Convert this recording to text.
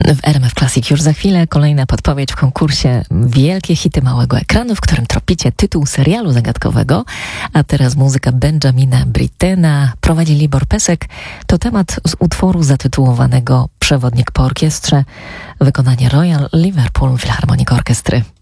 W RMF Classic już za chwilę kolejna podpowiedź w konkursie Wielkie hity małego ekranu, w którym tropicie tytuł serialu zagadkowego, a teraz muzyka Benjamina Brittena, prowadzi Libor Pesek. To temat z utworu zatytułowanego Przewodnik po orkiestrze, wykonanie Royal Liverpool Philharmonic Orchestry.